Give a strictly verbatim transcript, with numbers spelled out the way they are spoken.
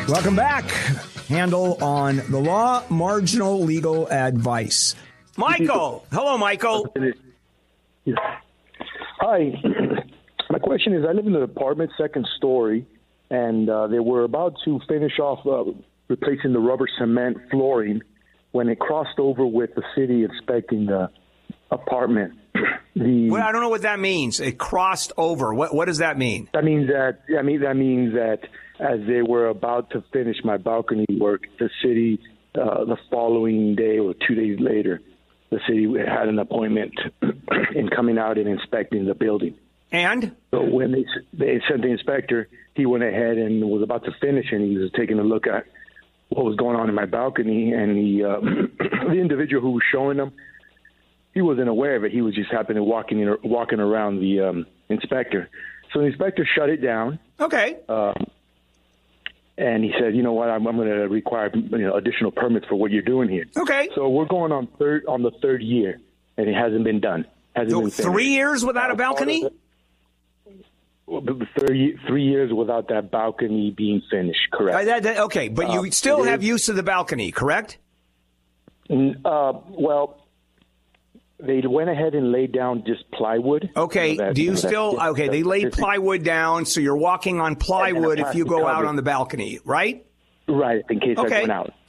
Welcome back. Handle on the law, marginal legal advice. Michael. Hello, Michael. Hi. My question is, I live in an apartment, second story, and uh, they were about to finish off uh, replacing the rubber cement flooring when it crossed over with the city inspecting the apartment. The, well, I don't know what that means. It crossed over. What What does that mean? That means that I mean that means that as they were about to finish my balcony work, the city uh, the following day or two days later, the city had an appointment in coming out and inspecting the building. And so when they they sent the inspector, he went ahead and was about to finish, and he was taking a look at what was going on in my balcony, and the uh, the individual who was showing them, he wasn't aware of it. He was just happening to walking in, walking around the um, inspector. So the inspector shut it down. Okay. Um, and he said, "You know what? I'm, I'm going to require you know, additional permits for what you're doing here." Okay. So we're going on third on the third year, and it hasn't been done. Hasn't so been three years without a balcony. Three, three years without that balcony being finished, correct? Uh, that, that, okay, but you um, still have use of the balcony, correct? Uh, well, they went ahead and laid down just plywood. Okay, you know, that, do you, you know, still, that, okay, that, they laid that, plywood down, so you're walking on plywood if you go out cover. on the balcony, right? Right, in case okay. I went out.